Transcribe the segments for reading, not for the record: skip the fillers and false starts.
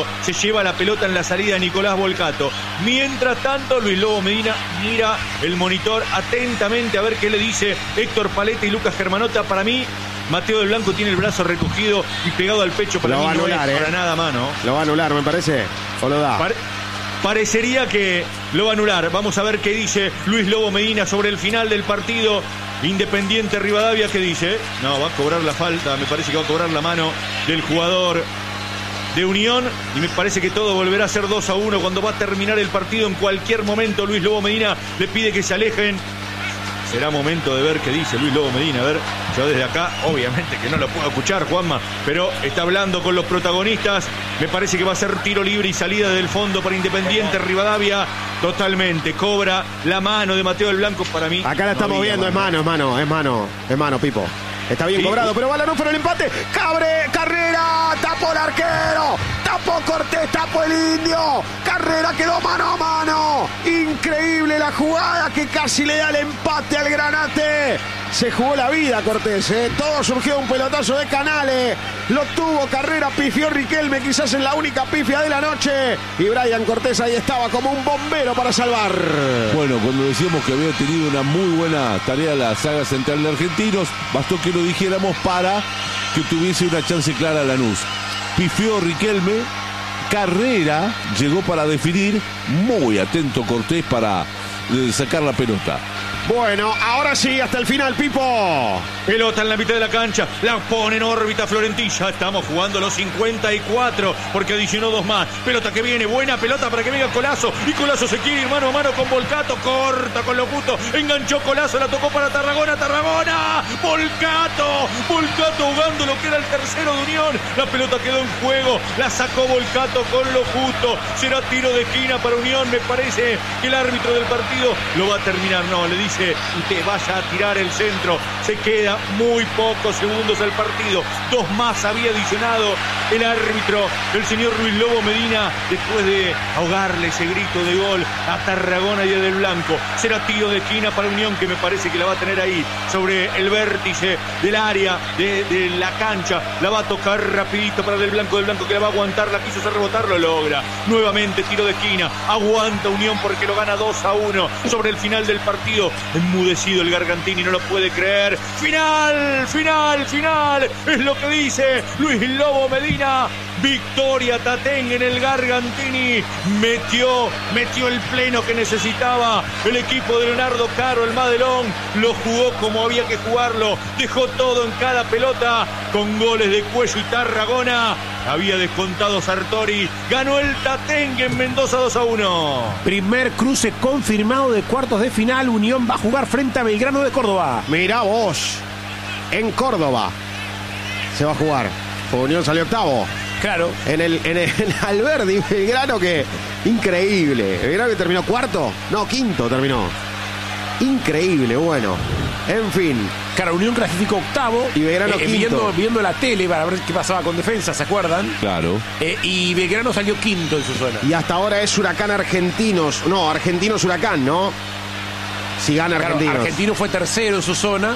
Volcato. Se lleva la pelota en la salida de Nicolás Volcato. Mientras tanto, Luis Lobo Medina mira el monitor atentamente a ver qué le dice Héctor Paletta y Lucas Germanota. Para mí, Mateo del Blanco tiene el brazo recogido y pegado al pecho. Para mí no es para nada mano. Lo va a anular, me parece. ¿O lo da? Parecería que lo va a anular. Vamos a ver qué dice Luis Lobo Medina sobre el final del partido. Independiente Rivadavia, ¿qué dice? No, va a cobrar la falta. Me parece que va a cobrar la mano del jugador de Unión. Y me parece que todo volverá a ser 2-1 cuando va a terminar el partido. En cualquier momento Luis Lobo Medina le pide que se alejen. Será momento de ver qué dice Luis Lobo Medina. A ver, yo desde acá, obviamente que no lo puedo escuchar, Juanma, pero está hablando con los protagonistas. Me parece que va a ser tiro libre y salida del fondo para Independiente Rivadavia. Totalmente, cobra la mano de Mateo del Blanco. Para mí acá la estamos viendo, es mano, Pipo. Está bien cobrado, pero Balanú para el empate. Carrera, tapó el arquero, tapó Cortés, tapó el Indio. Carrera quedó mano a mano. Increíble la jugada que casi le da el empate al Granate. Se jugó la vida Cortés, todo surgió de un pelotazo de Canales. Lo tuvo Carrera, pifió Riquelme, quizás en la única pifia de la noche. Y Brian Cortés ahí estaba como un bombero para salvar. Bueno, cuando decíamos que había tenido una muy buena tarea la saga central de Argentinos, bastó que lo dijéramos para que tuviese una chance clara a Lanús. Pifió Riquelme, Carrera llegó para definir, muy atento Cortés para sacar la pelota. Bueno, ahora sí, hasta el final, Pipo. Pelota en la mitad de la cancha, la pone en órbita Florentilla. Estamos jugando los 54 porque adicionó 2 más. Pelota que viene, buena pelota para que venga Colazo. Y Colazo se quiere ir mano a mano con Volcato. Corta con Locuto, enganchó Colazo, la tocó para Tarragona. Volcato jugando lo que era el tercero de Unión. La pelota quedó en juego, la sacó Volcato con Locuto. Será tiro de esquina para Unión. Me parece que el árbitro del partido lo va a terminar. No, le dice usted vaya a tirar el centro. Se queda muy pocos segundos al partido. 2 más había adicionado el árbitro, el señor Luis Lobo Medina, después de ahogarle ese grito de gol a Tarragona y a Del Blanco. Será tiro de esquina para Unión, que me parece que la va a tener ahí sobre el vértice del área de la cancha. La va a tocar rapidito para Del Blanco que la va a aguantar, la quiso hacer rebotar, lo logra. Nuevamente tiro de esquina, aguanta Unión porque lo gana 2-1 sobre el final del partido. Enmudecido el Gargantini, no lo puede creer. Final, es lo que dice Luis Lobo Medina. Victoria Tatengue en el Gargantini. Metió el pleno que necesitaba el equipo de Leonardo Caro, el Madelón. Lo jugó como había que jugarlo. Dejó todo en cada pelota con goles de Cuello y Tarragona. Había descontado Sartori. Ganó el Tatengue en Mendoza 2-1. Primer cruce confirmado de cuartos de final. Unión va a jugar frente a Belgrano de Córdoba. Mirá vos. En Córdoba se va a jugar. Unión salió octavo. Claro. En el Alberdi, Belgrano, que increíble. Belgrano que terminó cuarto. No, quinto terminó. Increíble, bueno. En fin. Claro, Unión clasificó octavo. Y Belgrano quinto. Viendo la tele para ver qué pasaba con Defensa, ¿se acuerdan? Claro. Y Belgrano salió quinto en su zona. Y hasta ahora es Huracán Argentinos. No, Argentinos Huracán, ¿no? Si gana Argentinos. Claro, Argentino fue tercero en su zona.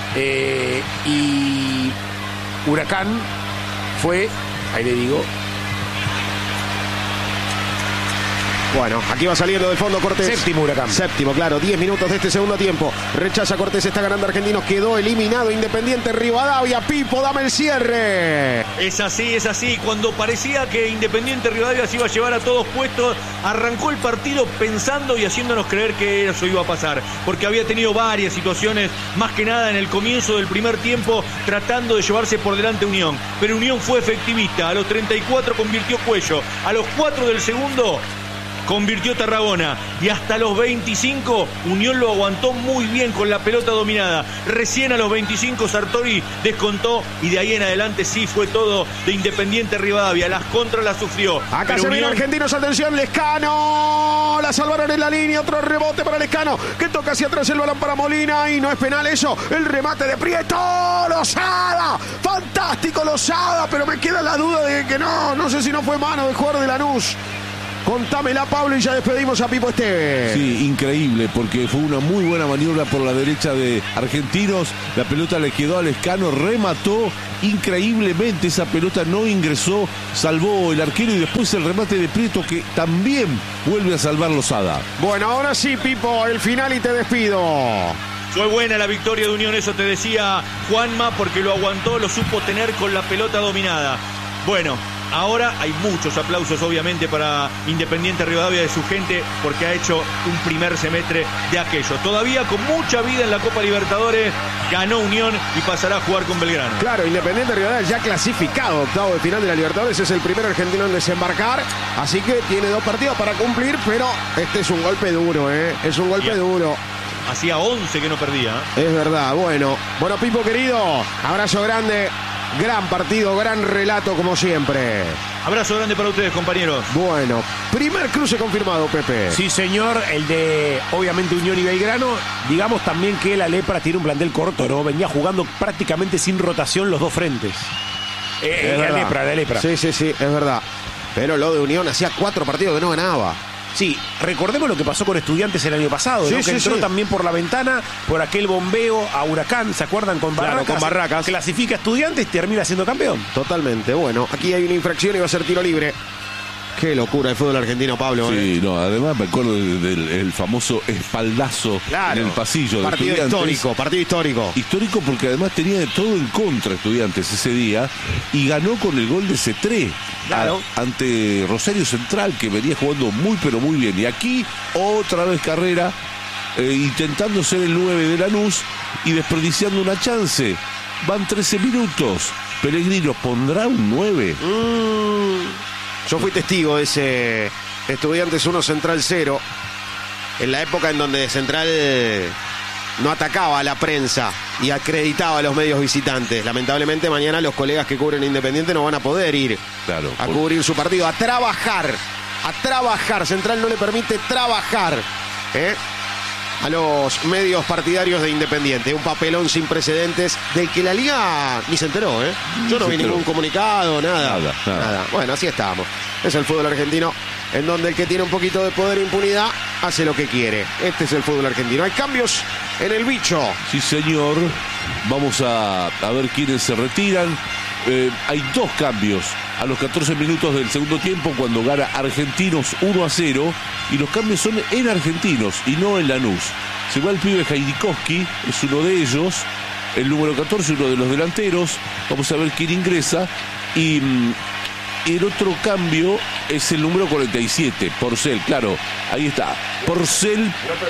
Y Huracán fue, ahí le digo. Bueno, aquí va saliendo del fondo Cortés. Séptimo Huracán. Séptimo, claro. 10 minutos de este segundo tiempo. Rechaza Cortés, está ganando Argentinos. Quedó eliminado Independiente Rivadavia. Pipo, dame el cierre. Es así. Cuando parecía que Independiente Rivadavia se iba a llevar a todos puestos, arrancó el partido pensando y haciéndonos creer que eso iba a pasar. Porque había tenido varias situaciones, más que nada en el comienzo del primer tiempo, tratando de llevarse por delante Unión. Pero Unión fue efectivista. A los 34 convirtió Cuello. A los 4 del segundo convirtió Tarragona. Y hasta los 25 Unión lo aguantó muy bien con la pelota dominada. Recién a los 25 Sartori descontó y de ahí en adelante sí fue todo de Independiente Rivadavia. Las contras las sufrió. Acá se viene Argentinos, atención, Lescano. La salvaron en la línea, otro rebote para Lescano, que toca hacia atrás el balón para Molina y no es penal eso. El remate de Prieto, Lozada. Fantástico Lozada, pero me queda la duda de que no sé si no fue mano del jugador de Lanús. Contámela, Pablo, y ya despedimos a Pipo Esteves. Sí, increíble, porque fue una muy buena maniobra por la derecha de Argentinos. La pelota le quedó a Lescano, remató increíblemente. Esa pelota no ingresó, salvó el arquero, y después el remate de Prieto, que también vuelve a salvar Lozada. Bueno, ahora sí, Pipo, el final y te despido. Fue buena la victoria de Unión, eso te decía Juanma, porque lo aguantó, lo supo tener con la pelota dominada. Bueno, ahora hay muchos aplausos obviamente para Independiente Rivadavia, de su gente, porque ha hecho un primer semestre de aquello. Todavía con mucha vida en la Copa Libertadores, ganó Unión y pasará a jugar con Belgrano. Claro, Independiente Rivadavia ya clasificado, octavo de final de la Libertadores, es el primer argentino en desembarcar, así que tiene 2 partidos para cumplir, pero este es un golpe duro, es un golpe duro. Hacía 11 que no perdía. Es verdad, bueno, Pipo querido, abrazo grande. Gran partido, gran relato como siempre. Abrazo grande para ustedes, compañeros. Bueno, primer cruce confirmado, Pepe. Sí, señor, el de obviamente Unión y Belgrano. Digamos también que la Lepra tiene un plantel corto, ¿no? Venía jugando prácticamente sin rotación los dos frentes. La Lepra. Sí, es verdad. Pero lo de Unión hacía 4 partidos que no ganaba. Sí, recordemos lo que pasó con Estudiantes el año pasado, sí, ¿no? Que entró sí. también por la ventana, por aquel bombeo a Huracán, ¿se acuerdan? Con Barracas. Claro, con Barracas. Clasifica a Estudiantes y termina siendo campeón. Totalmente, bueno, aquí hay una infracción y va a ser tiro libre. Qué locura el fútbol argentino, Pablo. Sí, no, además me acuerdo del famoso espaldazo en el pasillo de Estudiantes. Partido histórico. Histórico porque además tenía de todo en contra Estudiantes ese día y ganó con el gol de Cetré. Claro. Ante Rosario Central, que venía jugando muy pero muy bien. Y aquí otra vez Carrera intentando ser el 9 de Lanús y desperdiciando una chance. Van 13 minutos. Pellegrino pondrá un 9. Yo fui testigo de ese Estudiantes 1 Central 0, en la época en donde Central no atacaba a la prensa y acreditaba a los medios visitantes. Lamentablemente mañana los colegas que cubren Independiente no van a poder ir a cubrir su partido, a trabajar. Central no le permite trabajar a los medios partidarios de Independiente. Un papelón sin precedentes del que la Liga ni se enteró. Yo no vi ningún comunicado, nada. Bueno, así estamos. Es el fútbol argentino, en donde el que tiene un poquito de poder e impunidad hace lo que quiere. Este es el fútbol argentino. Hay cambios en el bicho. Sí, señor. Vamos a ver quiénes se retiran. Hay 2 cambios a los 14 minutos del segundo tiempo, cuando gana Argentinos 1-0, y los cambios son en Argentinos y no en Lanús. Se va el pibe Jaidikowski, es uno de ellos, el número 14, uno de los delanteros. Vamos a ver quién ingresa. Y el otro cambio es el número 47, Porcel, claro, ahí está. Porcel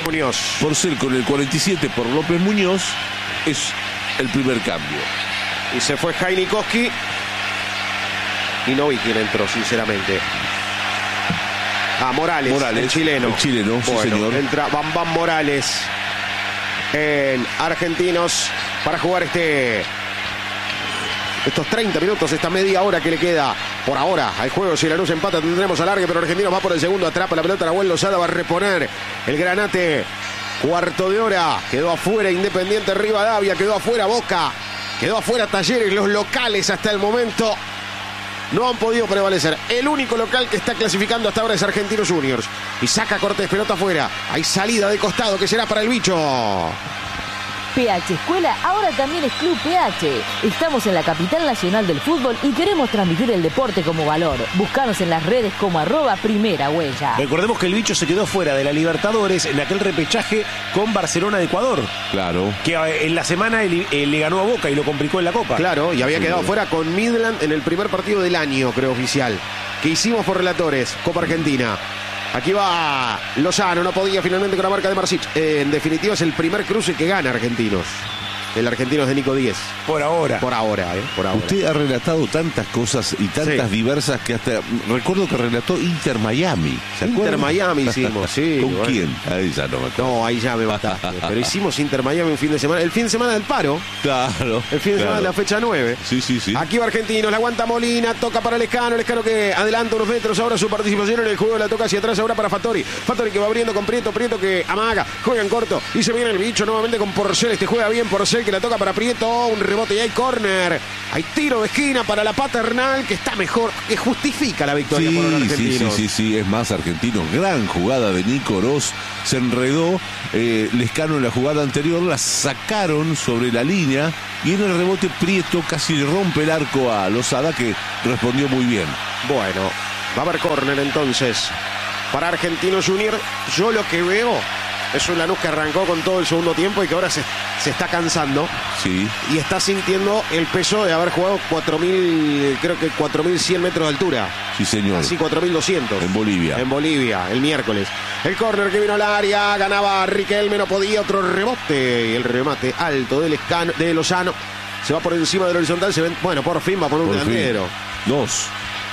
con el 47 por López Muñoz es el primer cambio. Y se fue Jaidikowski y no vi quién entró, sinceramente. Morales, el chileno. Sí, señor. Entra Bam Morales en Argentinos para jugar estos 30 minutos, esta media hora que le queda por ahora al juego. Si Lanús empata tendremos alargue, pero Argentinos va por el segundo, atrapa la pelota, Nahuel Lozada va a reponer el Granate. Cuarto de hora, quedó afuera Independiente Rivadavia, quedó afuera Boca, quedó afuera Talleres. Los locales hasta el momento no han podido prevalecer. El único local que está clasificando hasta ahora es Argentinos Juniors. Y saca Cortés, pelota afuera. Hay salida de costado que será para el bicho. PH Escuela ahora también es Club PH. Estamos en la capital nacional del fútbol y queremos transmitir el deporte como valor. Búscanos en las redes como @primera huella. Recordemos que el bicho se quedó fuera de la Libertadores en aquel repechaje con Barcelona de Ecuador. Claro. Que en la semana le ganó a Boca y lo complicó en la Copa. Claro, y había quedado fuera con Midland en el primer partido del año, creo, oficial, que hicimos por relatores, Copa Argentina. Aquí va Lozano, no podía finalmente con la marca de Marsic. En definitiva es el primer cruce que gana Argentinos. El Argentinos de Nico Díez. Por ahora. Por ahora. Usted ha relatado tantas cosas y tantas diversas que hasta recuerdo que relató Inter Miami. ¿Se acuerdan? Inter Miami hicimos, sí. ¿Con quién? Ahí ya no me acuerdo. No, ahí ya me mataste. Pero hicimos Inter Miami un fin de semana. El fin de semana del paro. Claro. El fin de semana de la fecha 9. Sí. Aquí va Argentinos, la aguanta Molina, toca para Lescano que adelanta unos metros. Ahora su participación en el juego, la toca hacia atrás ahora para Fattori que va abriendo con Prieto que amaga, juega en corto y se viene el bicho nuevamente con Porcel. Juega bien Porcel. el que la toca para Prieto. Un rebote y hay córner. Hay tiro de esquina para la Paternal, que está mejor, que justifica la victoria por los argentinos. Sí, es más argentino. Gran jugada de Nico Oroz. Se enredó Lescano en la jugada anterior, la sacaron sobre la línea y en el rebote Prieto casi le rompe el arco a Lozada, que respondió muy bien. Bueno, va a haber córner entonces para Argentinos Junior. Yo lo que veo es un Lanús que arrancó con todo el segundo tiempo y que ahora se está cansando. Sí. Y está sintiendo el peso de haber jugado 4.000, creo que 4.100 metros de altura. Sí, señor. Así 4.200. En Bolivia. En Bolivia, el miércoles. El córner que vino al área, ganaba Riquelme, no podía, otro rebote. Y el remate alto de Lozano. Se va por encima del horizontal, se ven, bueno, por fin va a poner un delantero. Dos.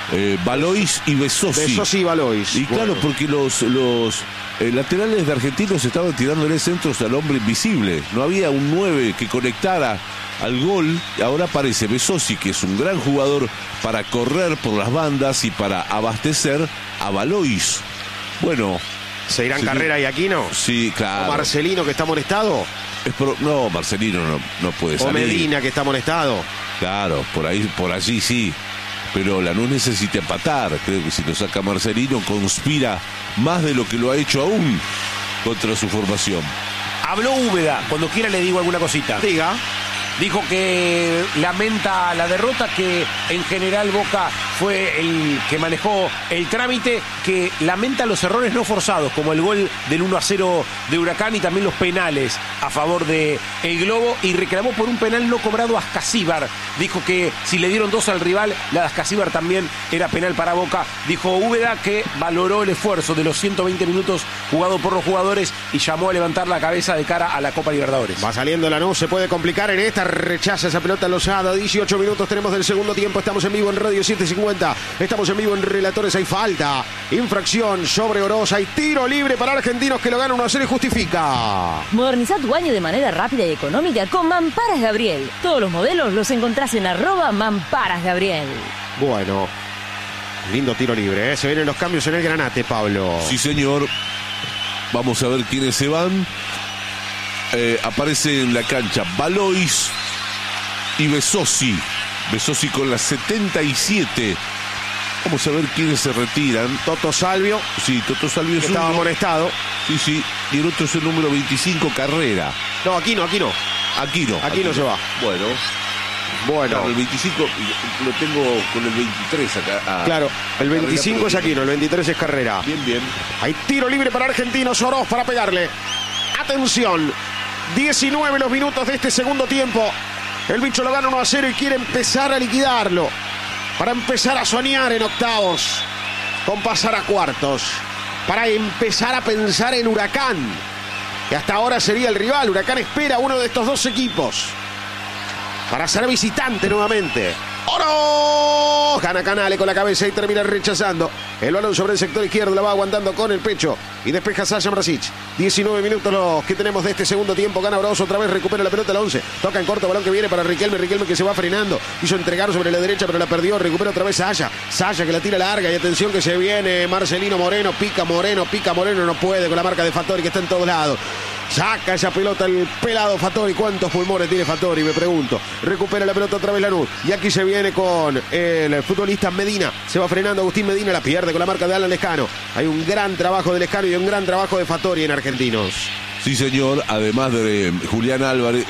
Valois y Besossi. Besossi y Valois. Y claro, bueno, porque los laterales de Argentinos estaban tirándole centros al hombre invisible. No había un 9 que conectara al gol. Ahora aparece Besossi, que es un gran jugador para correr por las bandas y para abastecer a Valois. Bueno. ¿Se irán Carrera y Aquino? Sí, claro. ¿O Marcelino, que está amonestado? No, Marcelino no puede salir. ¿O Medina, que está amonestado? Claro, por allí sí. Pero Lanús necesita empatar. Creo que si lo saca Marcelino conspira más de lo que lo ha hecho aún contra su formación. Habló Úbeda, cuando quiera le digo alguna cosita. Diga. Dijo que lamenta la derrota, que en general Boca fue el que manejó el trámite, que lamenta los errores no forzados, como el gol del 1-0 de Huracán y también los penales a favor de el Globo, y reclamó por un penal no cobrado a Ascasíbar. Dijo que si le dieron 2 al rival, la de Ascasíbar también era penal para Boca. Dijo Úbeda que valoró el esfuerzo de los 120 minutos jugado por los jugadores y llamó a levantar la cabeza de cara a la Copa Libertadores. Va saliendo Lanús, se puede complicar en esta. Rechaza esa pelota Lozada. 18 minutos tenemos del segundo tiempo. Estamos en vivo en Radio 750. Estamos en vivo en Relatores. Hay falta. Infracción sobre Oroz. Hay tiro libre para Argentinos, que lo gana 1-0 y justifica. Moderniza tu baño de manera rápida y económica con Mamparas Gabriel. Todos los modelos los encontrás en @Mamparas Gabriel. Bueno, lindo tiro libre, ¿eh? Se vienen los cambios en el Granate, Pablo. Sí, señor. Vamos a ver quiénes se van. Aparece en la cancha Valois y Besossi. Besossi con la 77. Vamos a ver quiénes se retiran. Toto Salvio. Sí, Toto Salvio que es estaba uno. amonestado. Sí. Y el otro es el número 25, Carrera. No, aquí no. Aquí no se va. Bueno. Claro, el 25 lo tengo con el 23 acá. Claro, el 25 es Aquino, el 23 es Carrera. Bien. Hay tiro libre para Argentinos. Oroz para pegarle. Atención. 19 los minutos de este segundo tiempo. El bicho lo gana 1-0 y quiere empezar a liquidarlo. Para empezar a soñar en octavos. Con pasar a cuartos. Para empezar a pensar en Huracán, que hasta ahora sería el rival. Huracán espera a uno de estos dos equipos para ser visitante nuevamente. ¡Oro! Gana Canale con la cabeza y termina rechazando. El balón sobre el sector izquierdo, la va aguantando con el pecho y despeja Sasha Brasic. 19 minutos los que tenemos de este segundo tiempo. Gana Oroz, otra vez recupera la pelota, la 11. Toca en corto, balón que viene para Riquelme. Riquelme que se va frenando. Quiso entregar sobre la derecha, pero la perdió. Recupera otra vez Sasha. Sasha que la tira larga y atención que se viene Marcelino Moreno. Pica Moreno. No puede con la marca de Fattori, que está en todos lados. Saca esa pelota el pelado Fattori. ¿Cuántos pulmones tiene Fattori? Me pregunto. Recupera la pelota otra vez Lanús. Y aquí se viene con el futbolista Medina. Se va frenando Agustín Medina. La pierde con la marca de Alan Lescano. Hay un gran trabajo de Lescano y un gran trabajo de Fattori en Argentinos. Sí, señor. Además de Julián Álvarez.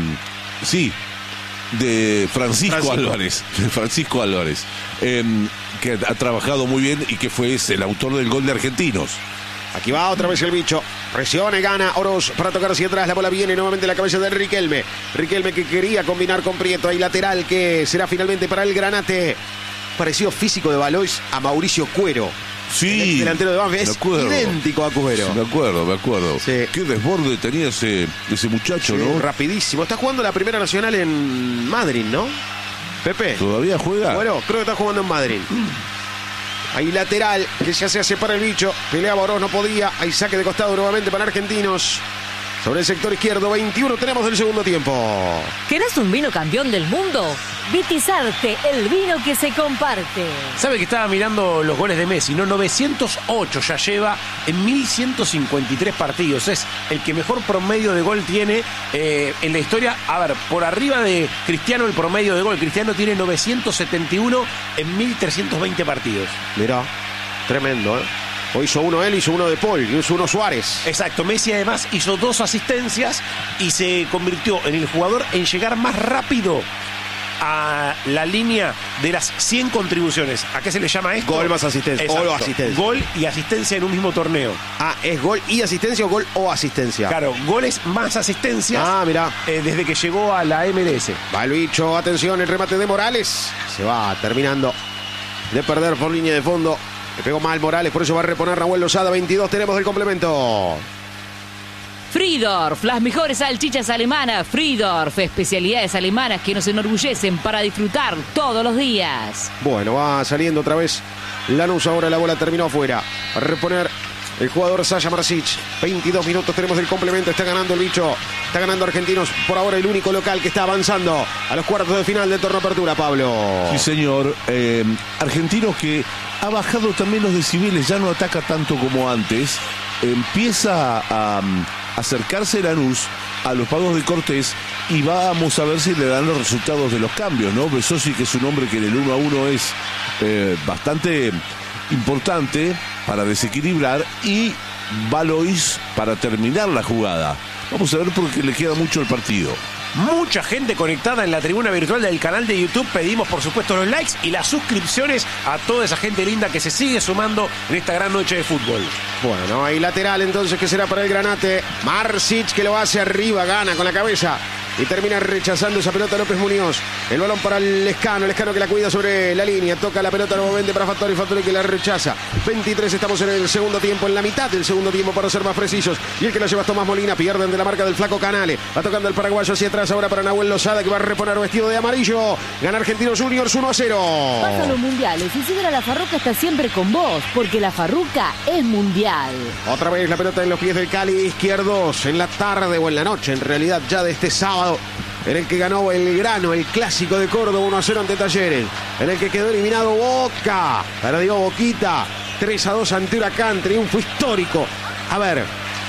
De Francisco Álvarez. De Francisco Álvarez. Que ha trabajado muy bien y que fue el autor del gol de Argentinos. Aquí va otra vez el bicho. Presiona y gana Oroz para tocar hacia atrás. La bola viene nuevamente en la cabeza de Riquelme. Riquelme que quería combinar con Prieto. Hay lateral que será finalmente para el Granate. Parecido físico de Valois a Mauricio Cuero. Sí. El delantero de Banfield es idéntico a Cuero. Sí, me acuerdo. Sí. Qué desborde tenía ese muchacho, Sí, ¿no? rapidísimo. Está jugando la Primera Nacional en Madrid, ¿no? Pepe. ¿Todavía juega? Bueno, creo que está jugando en Madrid. Hay lateral que se hace para el bicho. Peleaba Oroz, no podía. Hay saque de costado nuevamente para Argentinos. Sobre el sector izquierdo, 21 tenemos del segundo tiempo. ¿Querés un vino campeón del mundo? Vitizarte, el vino que se comparte. ¿Sabe que estaba mirando los goles de Messi? No, 908 ya lleva en 1153 partidos. Es el que mejor promedio de gol tiene en la historia. A ver, por arriba de Cristiano el promedio de gol. Cristiano tiene 971 en 1320 partidos. Mirá, tremendo, ¿eh? Hoy hizo uno él, hizo uno de Paul, y hizo uno Suárez. Exacto, Messi además hizo 2 asistencias y se convirtió en el jugador en llegar más rápido a la línea de las 100 contribuciones. ¿A qué se le llama esto? Gol más asistencia. Exacto. O asistencia. Gol y asistencia en un mismo torneo. Ah, ¿es gol y asistencia o gol o asistencia? Claro, goles más asistencias. Ah, mirá. Desde que llegó a la MLS. Va el bicho, atención, el remate de Morales. Se va terminando de perder por línea de fondo. Le pegó mal Morales, por eso va a reponer Nahuel Lozada. 22 tenemos del complemento. Friedorf, las mejores salchichas alemanas. Friedorf, especialidades alemanas que nos enorgullecen para disfrutar todos los días. Bueno, va saliendo otra vez Lanús. Ahora la bola terminó afuera. Va a reponer el jugador Sasha Marsic. 22 minutos tenemos del complemento. Está ganando el bicho. Está ganando Argentinos. Por ahora el único local que está avanzando a los cuartos de final del torneo Apertura, Pablo. Sí, señor. Argentinos que ha bajado también los decibeles. Ya no ataca tanto como antes. Empieza a acercarse Lanús a los pagos de Cortés y vamos a ver si le dan los resultados de los cambios, ¿no? Besosi, que es un hombre que en el 1-1 es bastante importante para desequilibrar, y Valois para terminar la jugada. Vamos a ver porque le queda mucho el partido. Mucha gente conectada en la tribuna virtual del canal de YouTube. Pedimos, por supuesto, los likes y las suscripciones a toda esa gente linda que se sigue sumando en esta gran noche de fútbol. Bueno, hay lateral entonces que será para el Granate. Marsic, que lo hace arriba, gana con la cabeza y termina rechazando esa pelota López Muñoz. El balón para el Lescano que la cuida sobre la línea. Toca la pelota nuevamente para Fattori que la rechaza. 23 estamos en el segundo tiempo, en la mitad del segundo tiempo para ser más precisos. Y el que la lleva es Tomás Molina. Pierden de la marca del flaco Canale. Va tocando el paraguayo hacia atrás ahora para Nahuel Lozada, que va a reponer vestido de amarillo. Gana Argentinos Juniors 1-0. Vas a los mundiales y Sidra La Farruca está siempre con vos, porque La Farruca es mundial. Otra vez la pelota en los pies del Cali izquierdos, en la tarde o en la noche, en realidad ya de este sábado, en el que ganó Belgrano, el clásico de Córdoba 1-0 ante Talleres, en el que quedó eliminado Boca, ahora digo Boquita, 3-2 ante Huracán, triunfo histórico. A ver,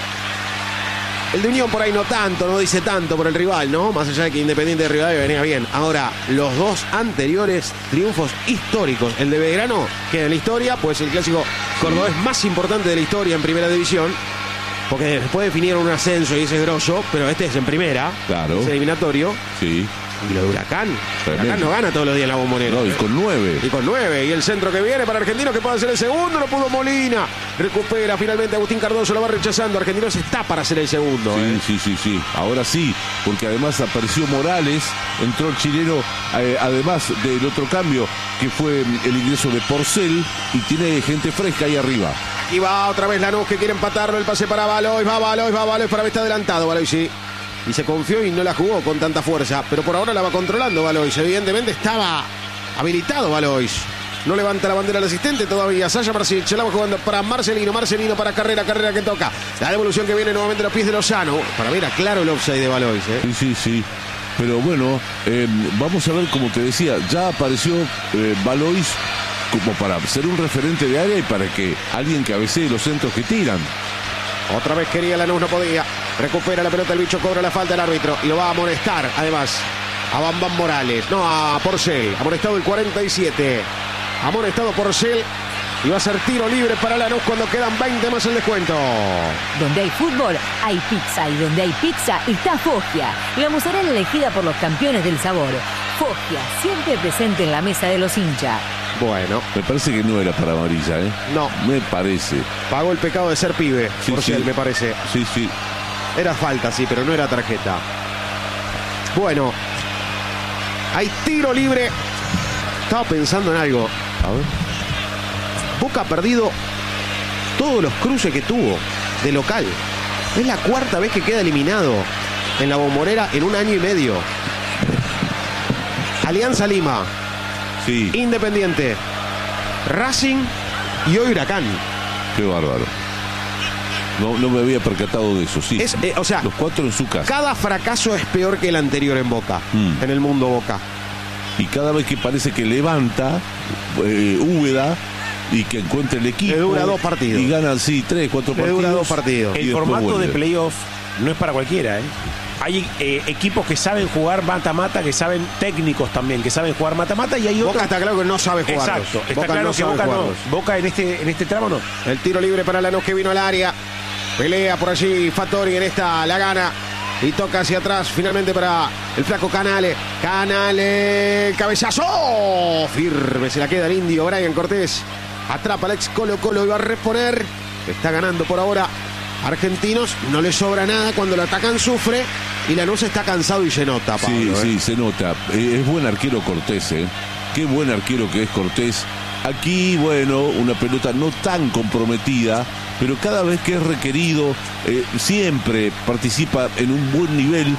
el de Unión por ahí no tanto, no dice tanto por el rival, ¿no? Más allá de que Independiente de Rivadavia venía bien. Ahora, los dos anteriores triunfos históricos. El de Belgrano, que en la historia, pues el clásico cordobés más importante de la historia en primera división. Porque después definieron un ascenso y ese es grosso, pero este es en primera. Claro. Es eliminatorio. Sí. Y lo de Huracán. Tremendo. Huracán no gana todos los días en la Bombonera. No, y con 9. Y con 9. Y el centro que viene para Argentinos, que puede hacer el segundo. No pudo Molina. Recupera finalmente Agustín Cardoso. Lo va rechazando. Argentinos está para hacer el segundo. Sí. Ahora sí. Porque además apareció Morales. Entró el chileno. Además del otro cambio, que fue el ingreso de Porcel. Y tiene gente fresca ahí arriba. Y va otra vez Lanús, que quiere empatarlo. El pase para Valois. Va Valois. Para ver, está adelantado. Valois, sí. Y se confió y no la jugó con tanta fuerza. Pero por ahora la va controlando Valois. Evidentemente estaba habilitado Valois. No levanta la bandera al asistente todavía. Sasha Marsic se la va jugando para Marcelino para Carrera que toca. La devolución que viene nuevamente a los pies de Lozano. Para ver, claro el offside de Valois. Sí. Pero bueno, vamos a ver, como te decía, ya apareció Valois como para ser un referente de área y para que alguien cabecee los centros que tiran. Otra vez quería Lanús, no podía. Recupera la pelota el bicho, cobra la falta el árbitro y lo va a amonestar además a Bambam Morales. No, a Porcel. Amonestado el 47. Amonestado Porcel. Y va a ser tiro libre para Lanús cuando quedan 20 más el descuento. Donde hay fútbol, hay pizza. Y donde hay pizza, está Foggia. La mozzarella elegida por los campeones del sabor. Foggia, siempre presente en la mesa de los hinchas. Bueno. Me parece que no era para amarilla, ¿eh? No. Me parece. Pagó el pecado de ser pibe, Porcel, me parece. Sí. Era falta, sí, pero no era tarjeta. Bueno. Hay tiro libre. Estaba pensando en algo. A ver. Boca ha perdido todos los cruces que tuvo de local. Es la cuarta vez que queda eliminado en la Bombonera en un año y medio. Alianza Lima, Sí. Independiente, Racing y hoy Huracán. Qué bárbaro. No me había percatado de eso, sí. O sea, los 4 en su casa. Cada fracaso es peor que el anterior en Boca, en el mundo Boca. Y cada vez que parece que levanta, Úbeda, y que encuentre el equipo. Le dura 2 partidos. Y ganan, 3, 4 partidos. Le dura 2 partidos. El formato de playoff no es para cualquiera, ¿eh? Hay equipos que saben jugar mata-mata, que saben, técnicos también, que saben jugar mata-mata, y hay otros... Boca está claro que no sabe jugarlos. Exacto, está Boca claro no que sabe Boca jugarlos. no. Boca en este tramo no. El tiro libre para Lanús que vino al área. Pelea por allí Fattori, en esta la gana. Y toca hacia atrás finalmente para el flaco Canale. Canale, cabezazo. Firme se la queda el indio Brian Cortés. Atrapa al ex Colo-Colo y va a reponer. Está ganando por ahora Argentinos. No le sobra nada. Cuando lo atacan sufre. Y Lanús está cansado y se nota, Pablo. Sí, se nota. Es buen arquero Cortés, ¿eh? Qué buen arquero que es Cortés. Aquí, bueno, una pelota no tan comprometida, pero cada vez que es requerido, siempre participa en un buen nivel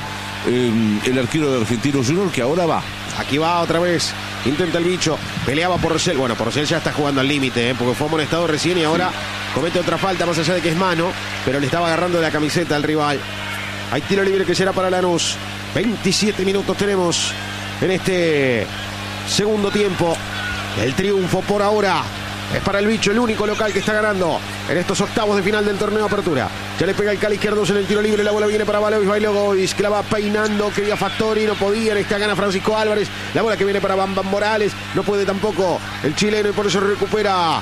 el arquero de Argentinos Junior, que ahora va. Aquí va otra vez. Intenta el bicho. Peleaba Porcel. Bueno, Porcel ya está jugando al límite, porque fue amonestado recién y ahora comete otra falta, más allá de que es mano, pero le estaba agarrando la camiseta al rival. Hay tiro libre que será para Lanús. 27 minutos tenemos en este segundo tiempo. El triunfo por ahora es para el bicho, el único local que está ganando en estos octavos de final del torneo de apertura. Ya le pega el Cali Izquierdos en el tiro libre. La bola viene para Bailogovic, que la va peinando. Quería Fattori, no podía. En esta gana Francisco Álvarez. La bola que viene para Bam Bam Morales. No puede tampoco el chileno y por eso recupera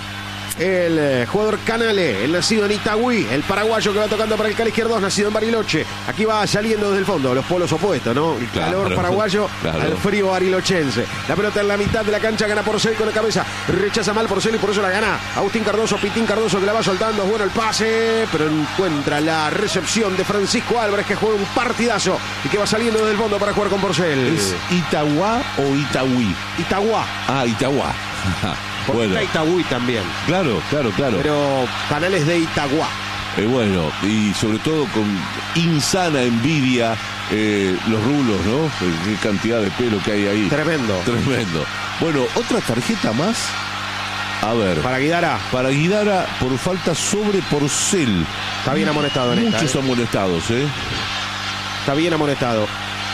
el jugador Canale, el nacido en Itagüí, el paraguayo que va tocando para el Cali Izquierdos, nacido en Bariloche. Aquí va saliendo desde el fondo, los polos opuestos, ¿no? El calor paraguayo al frío barilochense. La pelota en la mitad de la cancha, gana Porcel con la cabeza, rechaza mal Porcel y por eso la gana Agustín Cardoso, Pitín Cardoso, que la va soltando. Es bueno el pase, pero encuentra la recepción de Francisco Álvarez, que juega un partidazo y que va saliendo desde el fondo para jugar con Porcel. ¿Es Itagua o Itagüí? Itagua. Ah, Itagua. Porque bueno, está Itagüí también. Claro. Pero Canales de Itagua. Bueno, y sobre todo con insana envidia los rulos, ¿no? Qué cantidad de pelo que hay ahí. Tremendo. Bueno, otra tarjeta más. A ver. Para Guidara. Para Guidara por falta sobre Porcel. Está bien amonestado en Muchos amonestados, ¿eh? Está bien amonestado.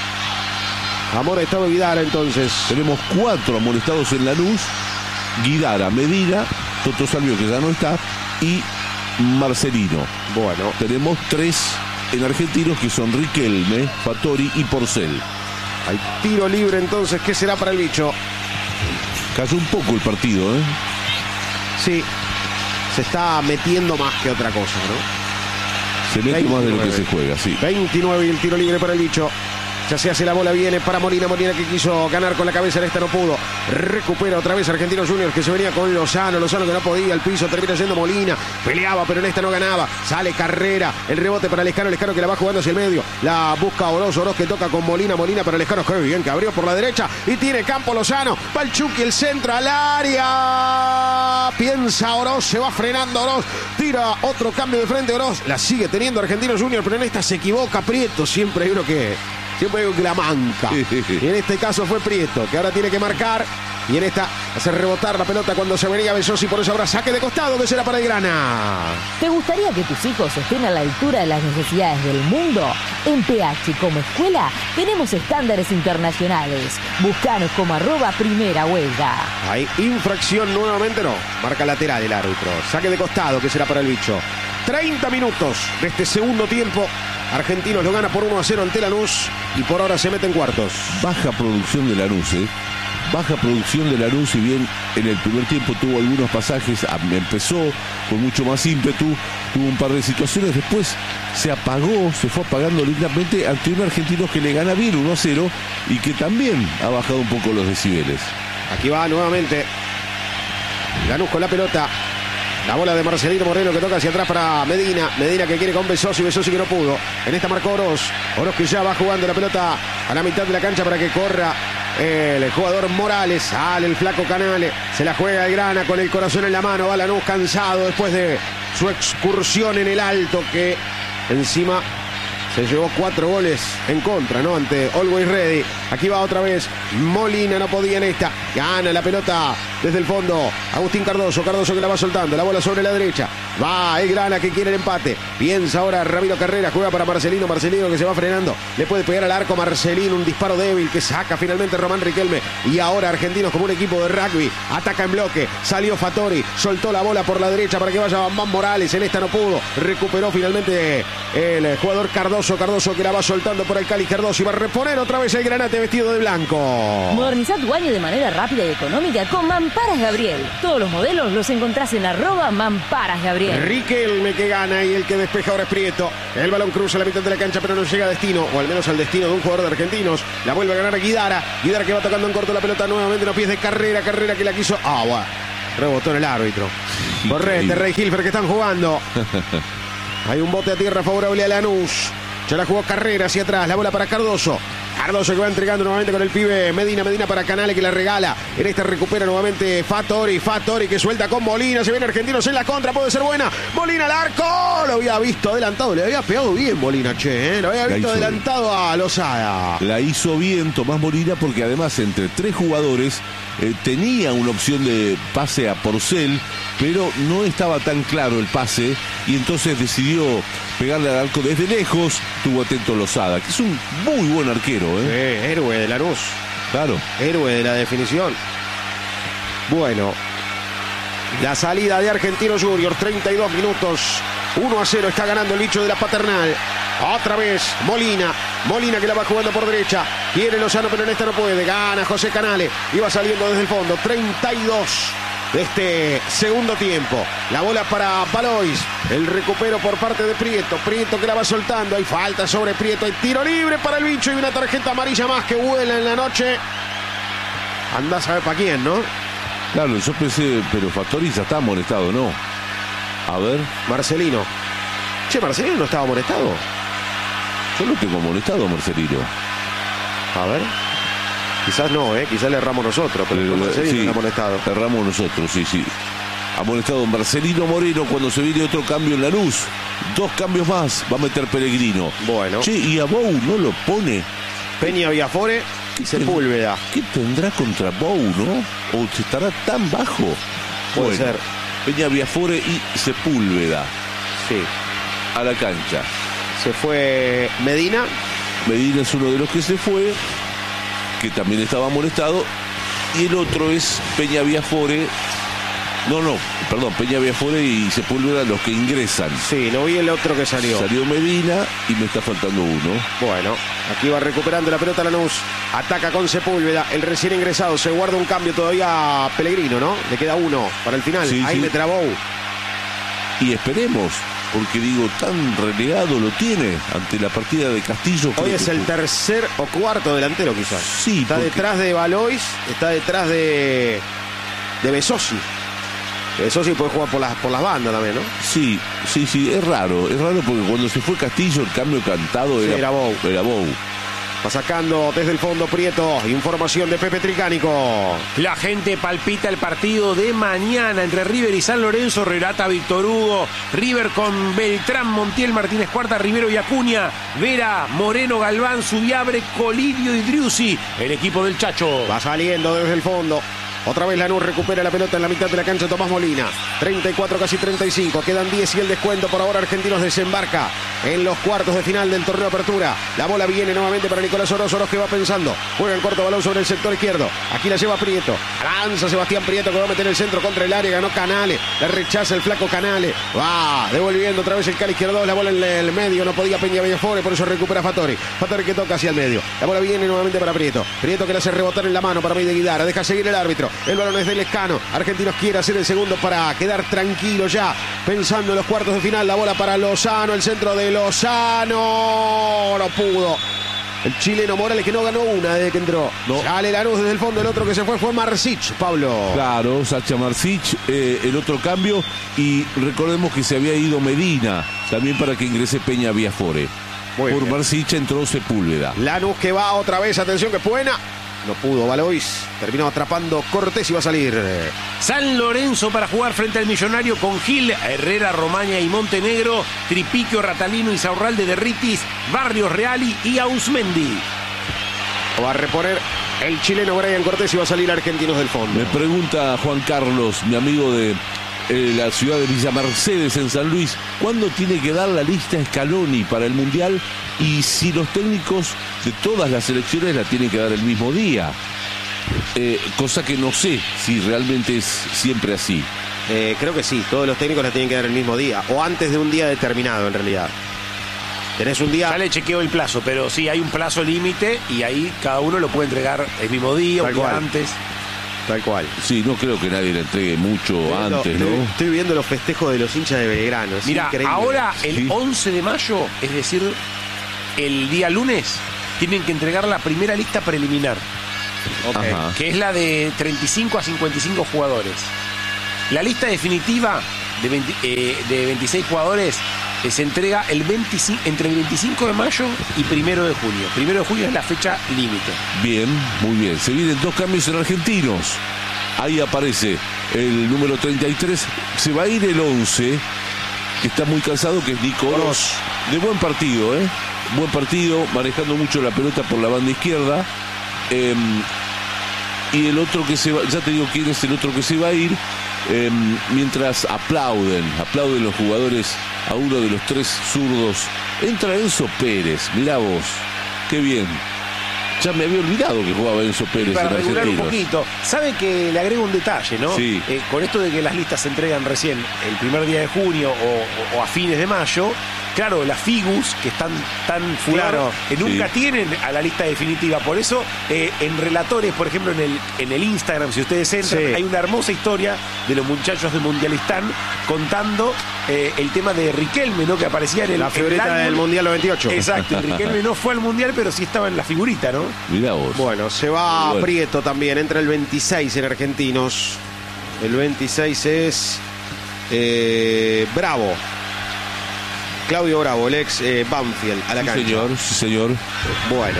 Amonestado Guidara, entonces. Tenemos 4 amonestados en Lanús. Guidara, Medina, Toto Salvio, que ya no está, y Marcelino. Bueno. Tenemos 3 en Argentinos, que son Riquelme, Fattori y Porcel. Hay tiro libre, entonces, ¿qué será para el bicho? Cayó un poco el partido, ¿eh? Sí. Se está metiendo más que otra cosa, ¿no? Se mete 29. más de lo que se juega, sí. 29 y el tiro libre para el bicho. Ya se hace la bola, viene para Molina que quiso ganar con la cabeza, en esta no pudo. Recupera otra vez Argentinos Juniors, que se venía con Lozano que no podía, el piso termina yendo Molina, peleaba pero en esta no ganaba, sale Carrera, el rebote para Lescano que la va jugando hacia el medio, la busca Oroz que toca con Molina para Lescano, que bien, que abrió por la derecha y tiene campo Lozano, va el Chucky, el centro al área, piensa Oroz, se va frenando Oroz, tira otro cambio de frente Oroz, la sigue teniendo Argentinos Juniors, pero en esta se equivoca Prieto, siempre hay uno que la manca. Y en este caso fue Prieto, que ahora tiene que marcar. Y en esta hace rebotar la pelota cuando se venía Besosi. Por eso habrá saque de costado, que será para el Grana. ¿Te gustaría que tus hijos estén a la altura de las necesidades del mundo? En PH como escuela tenemos estándares internacionales. Búscanos como @primera huella. Hay infracción nuevamente, no. Marca lateral el árbitro. Saque de costado, que será para el bicho. 30 minutos de este segundo tiempo. Argentinos lo gana por 1-0 ante Lanús y por ahora se mete en cuartos. Baja producción de Lanús, ¿eh? Baja producción de Lanús, si bien en el primer tiempo tuvo algunos pasajes, empezó con mucho más ímpetu, tuvo un par de situaciones, después se apagó, se fue apagando lentamente ante un Argentinos que le gana bien 1-0 y que también ha bajado un poco los decibeles. Aquí va nuevamente Lanús con la pelota. La bola de Marcelino Moreno que toca hacia atrás para Medina que quiere con Besosi que no pudo. En esta marcó Oroz que ya va jugando la pelota a la mitad de la cancha para que corra el jugador Morales. Sale el flaco Canale, se la juega el Grana con el corazón en la mano. Va Lanús cansado después de su excursión en el Alto, que encima se llevó 4 goles en contra, ¿no? Ante Always Ready. Aquí va otra vez Molina, no podía en esta. Gana la pelota desde el fondo. Agustín Cardoso que la va soltando. La bola sobre la derecha. Va el Grana que quiere el empate. Piensa ahora Ramiro Carrera. Juega para Marcelino que se va frenando. Le puede pegar al arco Marcelino. Un disparo débil que saca finalmente Román Riquelme. Y ahora Argentinos como un equipo de rugby. Ataca en bloque. Salió Fattori. Soltó la bola por la derecha para que vaya Bambán Morales. En esta no pudo. Recuperó finalmente el jugador Cardoso que la va soltando por el Cali Cardoso. Y va a reponer otra vez el Granate vestido de blanco. Modernizá tu baño de manera rápida y económica con Mamparas Gabriel. Todos los modelos los encontrás en @Mamparas Gabriel. Riquelme que gana y el que despeja ahora es Prieto. El balón cruza la mitad de la cancha pero no llega a destino, o al menos al destino de un jugador de Argentinos. La vuelve a ganar Guidara que va tocando en corto la pelota nuevamente en los pies de Carrera que la quiso. Bueno, rebotó en el árbitro. Correte, Rey Hilfer que están jugando. Hay un bote a tierra favorable a Lanús. Ya la jugó Carrera hacia atrás, la bola para Cardoso que va entregando nuevamente con el pibe Medina para Canale que la regala. En esta recupera nuevamente Fattori que suelta con Molina. Se viene Argentinos en la contra, puede ser buena. Molina al arco, lo había visto adelantado, le había pegado bien Molina, lo había visto adelantado a Lozada. La hizo bien Tomás Molina porque además entre 3 jugadores tenía una opción de pase a Porcel, pero no estaba tan claro el pase y entonces decidió pegarle al arco desde lejos. Tuvo atento Lozada, que es un muy buen arquero. Héroe de Lanús. Claro. Héroe de la definición. Bueno, la salida de Argentinos Juniors, 32 minutos. 1-0 está ganando el bicho de la Paternal. Otra vez Molina que la va jugando por derecha. Quiere Lozano pero en esta no puede. Gana José Canale. Iba saliendo desde el fondo. 32 de este segundo tiempo. La bola para Valois. El recupero por parte de Prieto que la va soltando. Hay falta sobre Prieto. Hay tiro libre para el bicho y una tarjeta amarilla más que vuela en la noche. Andá a saber para quién, ¿no? Claro, yo pensé, pero Fattori ya está amonestado, ¿no? A ver. Marcelino no estaba amonestado. Yo lo tengo amonestado, Marcelino. A ver. Quizás no, quizás le erramos nosotros, pero Marcelino sí, está amonestado. Erramos nosotros, sí. Amonestado Marcelino Moreno cuando se viene otro cambio en Lanús. 2 cambios más va a meter Pellegrino. Bueno. Che, y a Bou no lo pone. Peña Villafore y Sepúlveda. ¿Qué tendrá contra Bou, no? ¿O estará tan bajo? Puede ser. Peña Villafore y Sepúlveda. Sí. A la cancha. Se fue Medina. Medina es uno de los que se fue, que también estaba amonestado. Y el otro es Peña Villafore. Peña Villafore y Sepúlveda los que ingresan. Sí, no vi el otro que salió. Salió Medina y me está faltando uno. Bueno, aquí va recuperando la pelota Lanús. Ataca con Sepúlveda, el recién ingresado. Se guarda un cambio todavía Pellegrino, ¿no? Le queda uno para el final. Sí, ahí me trabó. Y esperemos, porque digo, tan relegado lo tiene ante la partida de Castillo. Hoy es el tercer o cuarto delantero quizás. Sí, está detrás de Valois, está detrás de Besosi. Besosi puede jugar por las bandas también, ¿no? Sí, es raro porque cuando se fue Castillo el cambio cantado era Bou. Va sacando desde el fondo Prieto. Información de Pepe Tricánico. La gente palpita el partido de mañana entre River y San Lorenzo. Relata Víctor Hugo. River con Beltrán, Montiel, Martínez Cuarta, Rivero y Acuña. Vera, Moreno, Galván, Subiabre, Colidio y Driussi. El equipo del Chacho. Va saliendo desde el fondo. Otra vez Lanús recupera la pelota en la mitad de la cancha. Tomás Molina. 34, casi 35. Quedan 10 y el descuento. Por ahora Argentinos desembarca en los cuartos de final del torneo Apertura. La bola viene nuevamente para Nicolás Oroz. Oroz que va pensando. Juega el corto balón sobre el sector izquierdo. Aquí la lleva Prieto. Lanza Sebastián Prieto que va a meter el centro contra el área. Ganó Canale. La rechaza el flaco Canale. Va devolviendo otra vez el Cali izquierdo. La bola en el medio. No podía Peña Villafore. Por eso recupera Fattori. Fattori que toca hacia el medio. La bola viene nuevamente para Prieto. Prieto que la hace rebotar en la mano para Meide Guidara. Deja seguir el árbitro. El balón es del Lescano. Argentinos quiere hacer el segundo para quedar tranquilo ya. Pensando en los cuartos de final. La bola para Lozano. El centro de Lozano. No pudo. El chileno Morales que no ganó una desde que entró. No. Sale Lanús desde el fondo. El otro que se fue Marsic, Pablo. Claro, Sacha Marsic, el otro cambio. Y recordemos que se había ido Medina también para que ingrese Peña Villafore. Por Marsic entró Sepúlveda. Lanús que va otra vez. Atención que es buena. No pudo Valois. Terminó atrapando Cortés y va a salir. San Lorenzo para jugar frente al Millonario con Gil, Herrera, Romaña y Montenegro, Tripiquio, Ratalino, Isaurralde, Derritis, Barrios, Reali y Ausmendi. Va a reponer El chileno Brian Cortés iba a salir a Argentinos del Fondo. Me pregunta Juan Carlos, mi amigo de la ciudad de Villa Mercedes en San Luis, ¿cuándo tiene que dar la lista Scaloni para el Mundial? Y si los técnicos de todas las selecciones la tienen que dar el mismo día. Cosa que no sé si realmente es siempre así. Creo que sí, todos los técnicos la tienen que dar el mismo día, o antes de un día determinado en realidad. Tenés un día... Ya le chequeo el plazo, pero sí hay un plazo límite y ahí cada uno lo puede entregar el mismo día o antes. Tal cual. Sí, no creo que nadie le entregue mucho antes, ¿no? Estoy viendo los festejos de los hinchas de Belgrano. Mira, ahora el 11 de mayo, es decir, el día lunes, tienen que entregar la primera lista preliminar. Okay. Que es la de 35 a 55 jugadores. La lista definitiva de 26 jugadores se entrega entre el 25 de mayo y 1 de junio. 1 de junio es la fecha límite. Bien, muy bien. Se vienen 2 cambios en Argentinos. Ahí aparece el número 33. Se va a ir el 11, que está muy cansado, que es Nico Oroz. De buen partido, ¿eh? Buen partido, manejando mucho la pelota por la banda izquierda. Y el otro que se va, ya te digo quién es el otro que se va a ir, mientras aplauden los jugadores a uno de los 3 zurdos. Entra Enzo Pérez, mirá vos, qué bien. Ya me había olvidado que jugaba Enzo Pérez. Para en regular un Argentinos. poquito, sabe que le agrego un detalle, ¿no? Sí. Con esto de que las listas se entregan recién el primer día de junio o a fines de mayo, claro, las figus que están tan Claro, nunca sí. tienen a la lista definitiva. Por eso, en relatores, por ejemplo, en el Instagram, si ustedes entran, Sí. hay una hermosa historia de los muchachos de Mundialistán contando el tema de Riquelme, ¿no? Que aparecía en La figurita álbum. del Mundial 98. Exacto, y Riquelme no fue al Mundial, pero sí estaba en la figurita, ¿no? Mirá vos. Bueno, se va Bueno. Prieto también, entra el 26 en Argentinos. El 26 es Bravo. Claudio Bravo, el ex Banfield, a la cancha. Sí, señor. Bueno,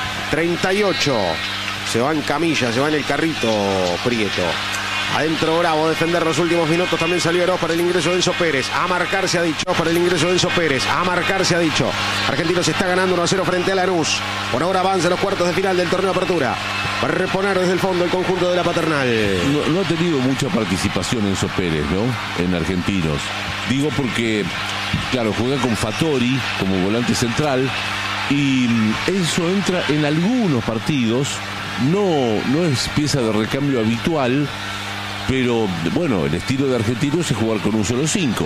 38. Se va en camilla, se va en el carrito Prieto. Adentro Bravo, defender los últimos minutos. También salió Oroz para el ingreso de Enzo Pérez. A marcar se ha dicho. Para el ingreso de Enzo Pérez. A marcar se ha dicho. Argentinos está ganando 1-0 frente a Lanús. Por ahora avanza a los cuartos de final del torneo Apertura. Para reponer desde el fondo el conjunto de la Paternal. No ha tenido mucha participación Enzo Pérez, ¿no? En Argentinos. Digo porque, claro, juega con Fattori como volante central y Enzo entra en algunos partidos. No es pieza de recambio habitual, pero bueno, el estilo de Argentinos es jugar con un solo 5.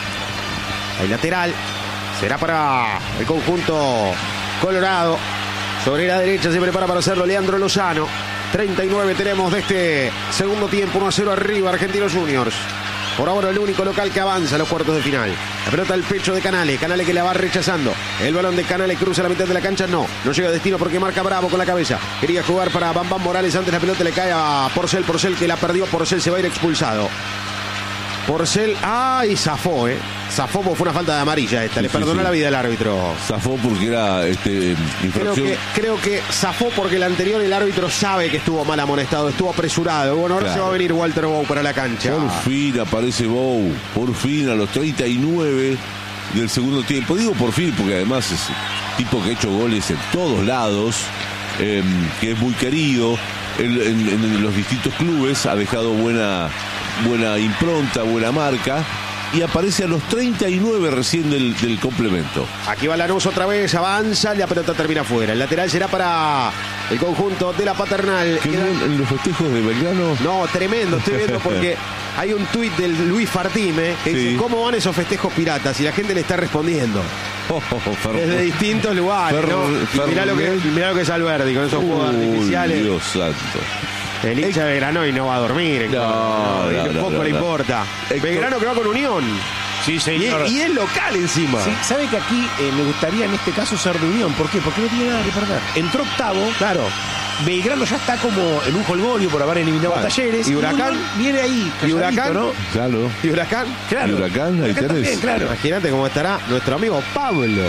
El lateral será para el conjunto colorado. Sobre la derecha se prepara para hacerlo Leandro Lozano. 39 tenemos de este segundo tiempo. 1-0 arriba Argentinos Juniors. Por ahora el único local que avanza a los cuartos de final. La pelota al pecho de Canales. Canales que la va rechazando. El balón de Canales cruza la mitad de la cancha. No llega a destino porque marca Bravo con la cabeza. Quería jugar para Bam Bam Morales. Antes la pelota le cae a Porcel. Porcel que la perdió. Porcel se va a ir expulsado. Porcel, y zafó, Zafó porque fue una falta de amarilla esta. Le perdonó la vida al árbitro. Zafó porque era infracción. Creo que zafó porque el anterior el árbitro sabe que estuvo mal amonestado, estuvo apresurado. Bueno, ahora Claro. se va a venir Walter Bow para la cancha. Por fin aparece Bow, por fin a los 39 del segundo tiempo. Digo por fin porque además es tipo que ha hecho goles en todos lados, que es muy querido en los distintos clubes, ha dejado buena impronta, buena marca. Y aparece a los 39 recién del complemento. Aquí va Lanús otra vez, avanza, la pelota termina fuera. El lateral será para el conjunto de la Paternal. ¿Qué bien en los festejos de Belgrano? No, tremendo, estoy viendo porque hay un tuit del Luis Fartime que Sí. dice, ¿cómo van esos festejos piratas? Y la gente le está respondiendo. Desde distintos lugares, ¿no? Mirá lo que es Alberdi con esos juegos artificiales. Dios santo. El hincha de Belgrano y no va a dormir. Poco le importa. Belgrano que va con Unión. Sí, señor. Y es local encima. Sí, ¿sabe que aquí me gustaría en este caso ser de Unión? ¿Por qué? Porque no tiene nada que perder. Entró octavo. Claro. Belgrano ya está como en un jolgorio por haber eliminado a Talleres. ¿Y Huracán? Unión viene ahí. ¿Y Huracán? calladito, ¿no? Claro. ¿Y Huracán? Claro. ¿Y Huracán? Ahí tenés. También, claro. Imagínate cómo estará nuestro amigo Pablo.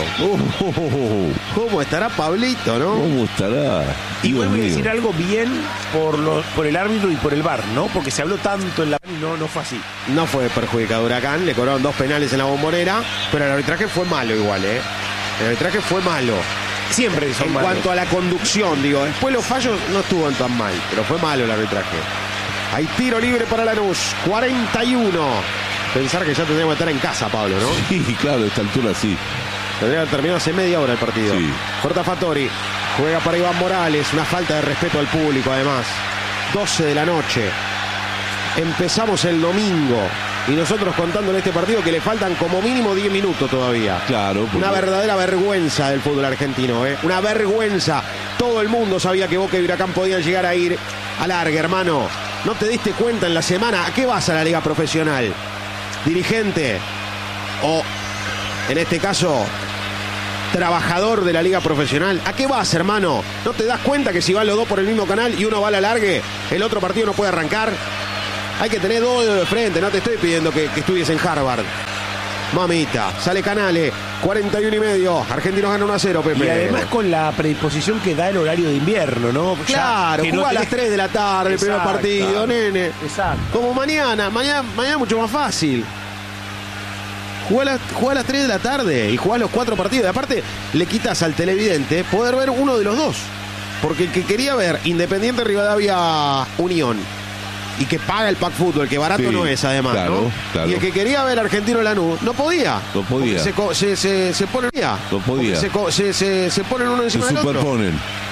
¿Cómo estará Pablito, no? ¿Cómo estará? Y Dios vuelvo a mío. decir algo bien por el árbitro y por el VAR, ¿no? Porque se habló tanto en la y no fue así. No fue perjudicado Huracán, le cobraron 2 penales en la Bombonera, pero el arbitraje fue malo igual, El arbitraje fue malo. Siempre son En malos. cuanto a la conducción, digo. Después los fallos no estuvieron tan mal, pero fue malo el arbitraje. Hay tiro libre para Lanús, 41. Pensar que ya tendríamos que estar en casa, Pablo, ¿no? Sí, claro, a esta altura sí. Tendría que haber terminado hace media hora el partido. Sí. Corta Fattori, juega para Iván Morales, una falta de respeto al público además. 12 de la noche. Empezamos el domingo y nosotros contándole este partido que le faltan como mínimo 10 minutos todavía. Claro. porque- Una verdadera vergüenza del fútbol argentino, ¿eh? Una vergüenza. Todo el mundo sabía que Boca y Huracán podían llegar a ir a largue, hermano. ¿No te diste cuenta en la semana? ¿A qué vas a la liga profesional? Dirigente o, en este caso, trabajador de la liga profesional. ¿A qué vas, hermano? ¿No te das cuenta que si van los dos por el mismo canal y uno va a la largue, el otro partido no puede arrancar? Hay que tener dos dedos de frente. No te estoy pidiendo que estudies en Harvard. Mamita, sale Canales, 41:30. Argentinos ganan 1-0, Pepe. Y además con la predisposición que da el horario de invierno, ¿no? Ya Claro, que no jugá a tenés- las 3 de la tarde, el primer Exacto, partido, claro. nene. Exacto. Como mañana mucho más fácil. Jugá a las 3 de la tarde y jugás los 4 partidos. Y aparte, le quitas al televidente poder ver uno de los dos. Porque el que quería ver Independiente Rivadavia Unión y que paga el pack fútbol, que barato Sí, no es además, claro, ¿no? claro. Y el que quería ver Argentino Lanús, no podía. No podía. Porque se ponen No podía. Se ponen uno Se encima del otro. superponen.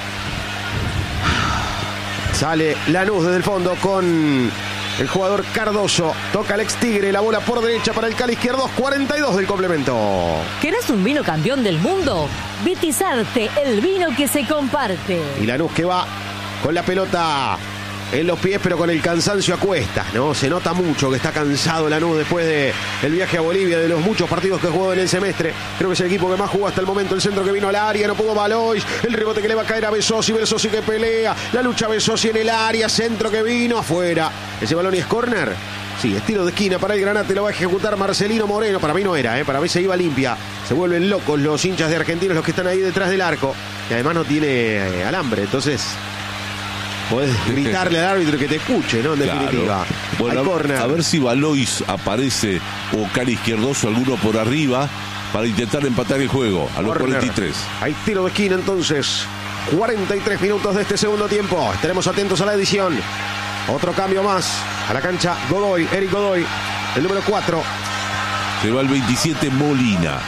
Sale Lanús desde el fondo con el jugador Cardoso. Toca el ex Tigre, la bola por derecha para el Cali izquierdo, 42 del complemento. ¿Querés un vino campeón del mundo? Vitizarte, el vino que se comparte. Y Lanús que va con la pelota en los pies, pero con el cansancio a cuestas, ¿no? Se nota mucho que está cansado Lanús después del viaje a Bolivia, de los muchos partidos que jugó en el semestre. Creo que es el equipo que más jugó hasta el momento. El centro que vino al área, no pudo Valois. El rebote que le va a caer a Besosi, Besosi que pelea. La lucha Besosi en el área, centro que vino afuera. Ese balón y es córner. Sí, es tiro de esquina para el Granate, lo va a ejecutar Marcelino Moreno. Para mí no era, para mí se iba limpia. Se vuelven locos los hinchas de Argentinos, los que están ahí detrás del arco. Y además no tiene alambre, entonces podés gritarle al árbitro que te escuche, ¿no? En definitiva. Claro. Bueno, Hay córner. a ver si Valois aparece o Cali Izquierdoso, alguno por arriba, para intentar empatar el juego a los Córner. 43. Hay tiro de esquina entonces. 43 minutos de este segundo tiempo. Estaremos atentos a la edición. Otro cambio más a la cancha. Godoy, Eric Godoy, el número 4. Se va el 27 Molina.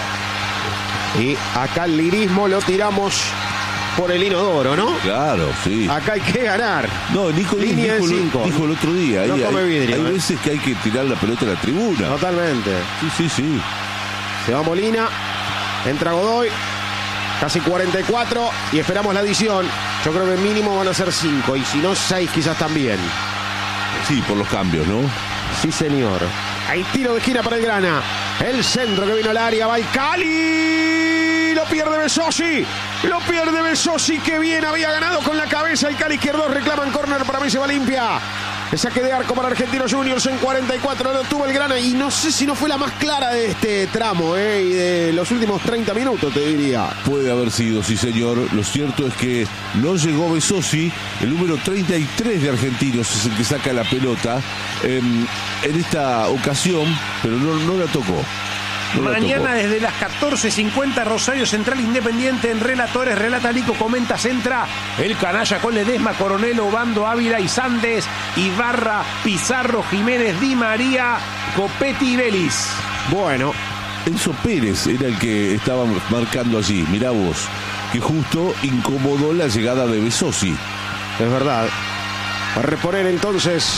Y acá el lirismo lo tiramos por el inodoro, ¿no? Claro, sí. Acá hay que ganar. No, Nico Línea de dijo, 5. dijo el otro día. No come vidrio, hay ¿eh? veces que hay que tirar la pelota a la tribuna. Totalmente. Sí. Se va Molina. Entra Godoy. Casi 44. Y esperamos la adición. Yo creo que mínimo van a ser 5. Y si no, 6 quizás también. Sí, por los cambios, ¿no? Sí, señor. Hay tiro de esquina para el Grana. El centro que vino al área. Va el Cali. Lo pierde Besosi. Lo pierde Besosi. Que bien había ganado con la cabeza. El Cali izquierdo reclaman córner. Para mí se va limpia. El saque de arco para Argentinos Juniors en 44. Lo tuvo el Grana. Y no sé si no fue la más clara de este tramo. Y de los últimos 30 minutos, te diría. Puede haber sido, sí señor. Lo cierto es que no llegó Besosi. El número 33 de Argentinos es el que saca la pelota en esta ocasión, pero no la tocó. No la Mañana tocó. desde las 14:50 Rosario Central Independiente en Relatores, relata Nico, comenta, centra el canalla con Ledesma, Coronel, Obando, Ávila y Sandes, Ibarra, Pizarro, Jiménez, Di María, Copetti y Vélez. Bueno, Enzo Pérez era el que estaba marcando allí. Mirá vos, que justo incomodó la llegada de Besosi. es verdad. Va a reponer entonces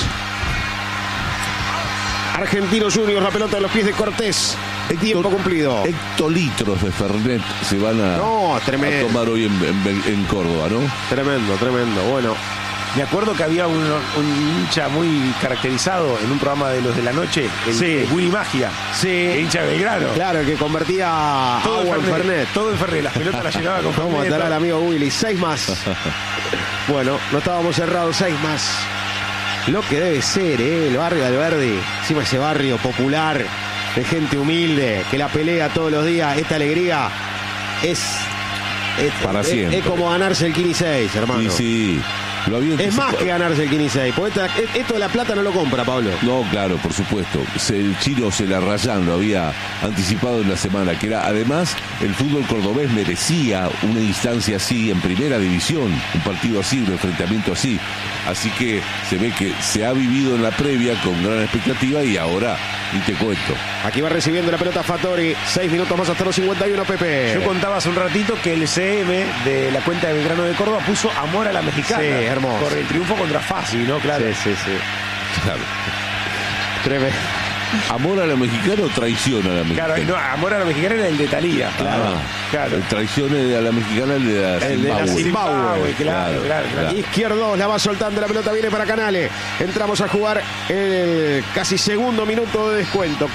Argentinos Juniors, la pelota de los pies de Cortés. Tiempo cumplido. Hectolitros de Fernet se van a, No, a tremendo. tomar hoy en Córdoba, ¿no? Tremendo. Bueno, Me acuerdo que había un hincha muy caracterizado en un programa de los de la noche, el Sí. Willy Magia, sí. hincha de Belgrano. Claro, el que convertía Todo agua en en Fernet. Todo en Fernet, las pelotas las llenaba con Vamos a Fernet. matar al amigo Willy. 6 más. Bueno, no estábamos cerrados. 6 más. Lo que debe ser, el barrio de Alberdi. Encima ese barrio popular, de gente humilde, que la pelea todos los días. Esta alegría es Para siempre. Es como ganarse el Kini 6, hermano. Y sí, Lo había Es más anticipado. que ganarse el 15-6, porque esto de la plata no lo compra, Pablo. No, claro, por supuesto. El chino se la rayan, lo había anticipado en la semana, que era, además, el fútbol cordobés merecía una instancia así en primera división, un partido así, un enfrentamiento así. Así que se ve que se ha vivido en la previa con gran expectativa y ahora, y te cuento. Aquí va recibiendo la pelota Fattori. 6 minutos más hasta los 51, Pepe. Yo contaba hace un ratito que el CM de la cuenta de Belgrano de Córdoba puso amor a la mexicana. Sí, hermoso. Por el triunfo contra Fasi, ¿no? Claro. Sí. Claro. Tremendo. ¿Amor a la mexicana o traición a la mexicana? Claro, no, amor a la mexicana era el de Talía. Claro. Traición a la mexicana, el de la El de la Zimbabue. Zimbabue. Claro. Izquierdo, la va soltando, la pelota viene para Canales. Entramos a jugar el casi segundo minuto de descuento.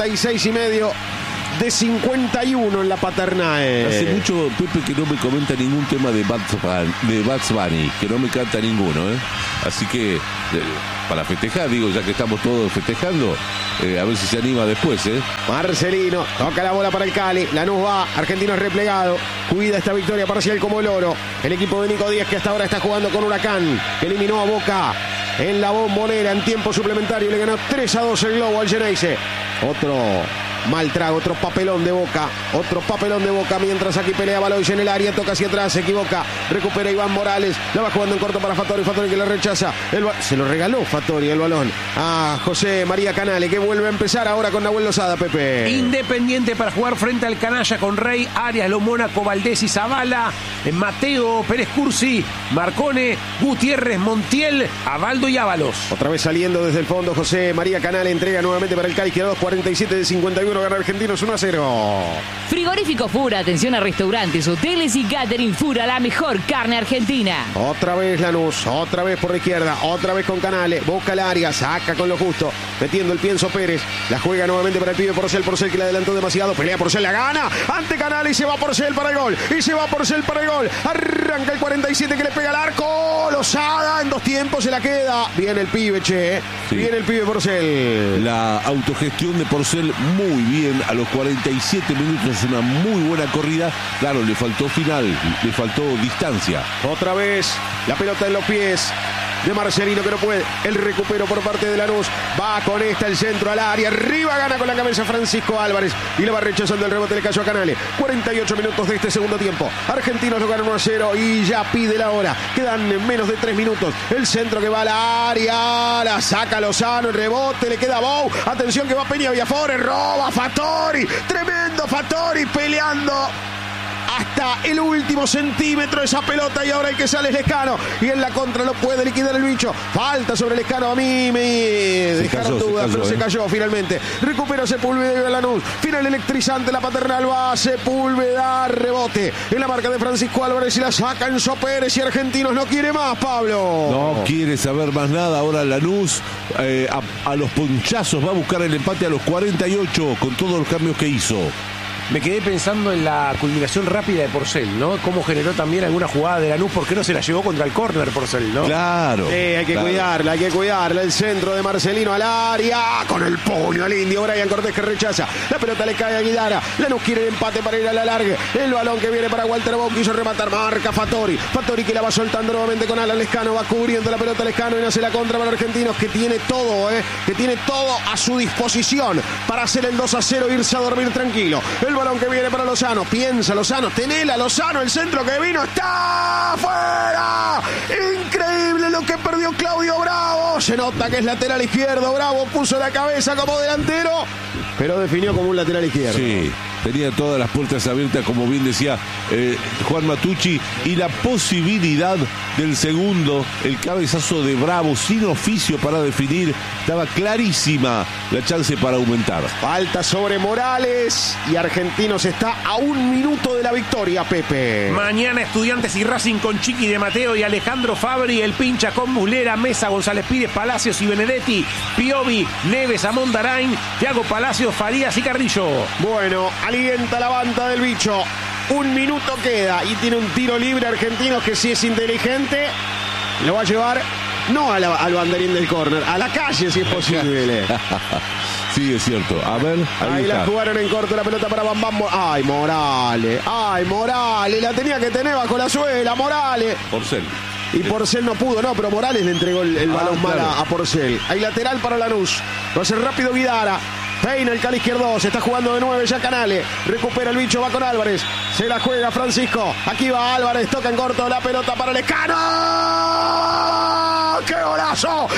46,5 de 51 en la Paternae. Hace mucho, Pepe, que no me comenta ningún tema de Bugs Bunny, que no me canta ninguno, ¿eh? Así que, para festejar, digo, ya que estamos todos festejando, a ver si se anima después, ¿eh? Marcelino, toca la bola para el Cali. Lanús va, Argentino es replegado. Cuida esta victoria parcial como el oro. El equipo de Nico Díaz, que hasta ahora está jugando con Huracán, que eliminó a Boca en la Bombonera en tiempo suplementario. Le ganó 3-2 el Globo al Geneise. Otro mal trago, otro papelón de Boca, mientras aquí pelea Baloy en el área, toca hacia atrás, se equivoca, recupera Iván Morales, la va jugando en corto para Fattori que le rechaza, se lo regaló Fattori el balón a José María Canale, que vuelve a empezar ahora con Nahuel Lozada, Pepe. Independiente para jugar frente al Canalla con Rey, Arias, Lomónaco, Valdés y Zavala, Mateo, Pérez Cursi, Marcone, Gutiérrez, Montiel, Abaldo y Ábalos. Otra vez saliendo desde el fondo, José María Canale entrega nuevamente para el Cali, queda 2.47 de 51, gana Argentinos 1-0. Frigorífico Fura, atención a restaurantes, hoteles y catering. Fura, la mejor carne argentina. Otra vez Lanús, otra vez por la izquierda, otra vez con Canale, busca el área, saca con lo justo, metiendo el pienso Pérez, la juega nuevamente para el pibe Porcel que le adelantó demasiado, pelea Porcel, la gana, ante Canale y se va Porcel para el gol, arranca el 47 que le pega al arco, Lozada en 2 tiempos se la queda, viene el pibe, Sí. viene el pibe Porcel. La autogestión de Porcel muy bien, a los 47 minutos una muy buena corrida, claro, le faltó final, le faltó distancia. Otra vez la pelota en los pies de Marcelino, que no puede, el recupero por parte de Lanús, va con esta el centro al área, arriba gana con la cabeza Francisco Álvarez y le va rechazando el rebote, le cayó a Canale. 48 minutos de este segundo tiempo, Argentinos lo ganan 1-0 y ya pide la hora, quedan menos de 3 minutos, el centro que va al área, la saca Lozano, el rebote, le queda Bou, atención que va Peña Villafores, roba Fattori, tremendo Fattori peleando hasta el último centímetro de esa pelota y ahora el que sale es Lescano y en la contra lo puede liquidar el bicho, falta sobre Lescano, a mí me dejaron dudas, pero se cayó finalmente, recupera Sepúlveda y Lanús, final electrizante, la Paternal va a Sepúlveda, rebote en la marca de Francisco Álvarez y la saca Enzo Pérez y Argentinos no quiere más, Pablo. No quiere saber más nada, ahora Lanús a los ponchazos va a buscar el empate a los 48 con todos los cambios que hizo. Me quedé pensando en la culminación rápida de Porcel, ¿no? Cómo generó también alguna jugada de Lanús, ¿por qué no se la llevó contra el córner Porcel, no? Claro. Hay que cuidarla, el centro de Marcelino al área, con el puño al indio, Brian Cortés que rechaza, la pelota le cae a Aguilara, Lanús quiere el empate para ir a la larga, el balón que viene para Walter Bou, quiso rematar, marca Fattori que la va soltando nuevamente con Alan Lescano, va cubriendo la pelota Lescano y hace la contra para Argentinos, que tiene todo a su disposición para hacer el 2-0 e irse a dormir tranquilo. El balón que viene para Lozano, piensa Lozano, tenela Lozano, el centro que vino está afuera, increíble lo que perdió Claudio Bravo, se nota que es lateral izquierdo, Bravo puso la cabeza como delantero, pero definió como un lateral izquierdo. Sí, tenía todas las puertas abiertas, como bien decía Juan Matucci, y la posibilidad del segundo, el cabezazo de Bravo sin oficio para definir, estaba clarísima la chance para aumentar. Falta sobre Morales y Argentinos está a 1 minuto de la victoria, Pepe. Mañana Estudiantes y Racing con Chiqui de Mateo y Alejandro Fabri, el Pincha con Muslera, Mesa, González Pires, Palacios y Benedetti, Piovi, Neves, Amondarain, Thiago Palacios, Farías y Carrillo. Bueno, alienta la banda del bicho. 1 minuto queda y tiene un tiro libre Argentinos que si es inteligente lo va a llevar no al banderín del córner, a la calle si es posible. Sí, es cierto. A ver, ahí la jugaron en corto, la pelota para Bam Bam. Ay, Morales, la tenía que tener bajo la suela, Morales. Porcel. Y Porcel no pudo, no, pero Morales le entregó el balón mal a Porcel. Hay lateral para Lanús. Lo hace rápido Guidara. Peina el cala izquierdo, se está jugando de 9 ya Canale. Recupera el bicho, va con Álvarez. Se la juega Francisco. Aquí va Álvarez, toca en corto la pelota para Lescano. ¡Qué golazo!